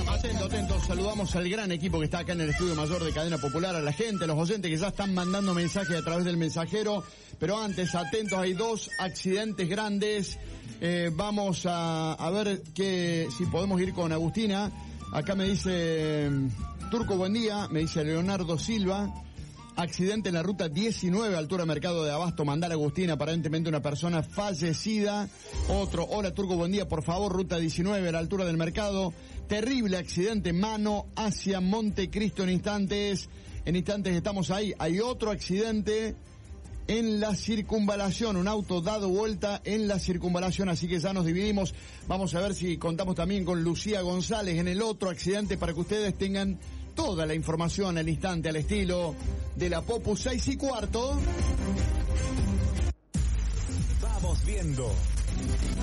Atentos, saludamos al gran equipo que está acá en el estudio mayor de Cadena Popular, a la gente, a los oyentes que ya están mandando mensajes a través del mensajero, pero antes, atentos, hay 2 accidentes grandes, vamos a ver si podemos ir con Agustina. Acá me dice Turco, buen día, me dice Leonardo Silva. Accidente en la ruta 19, altura Mercado de Abasto, mandar a Agustina, aparentemente una persona fallecida. Otro, hola Turco, buen día, por favor, ruta 19, a la altura del mercado. Terrible accidente, mano hacia Montecristo en instantes estamos ahí. Hay otro accidente en la circunvalación, un auto dado vuelta en la circunvalación, así que ya nos dividimos. Vamos a ver si contamos también con Lucía González en el otro accidente para que ustedes tengan toda la información al instante, al estilo de la Popu 6:15. Vamos viendo.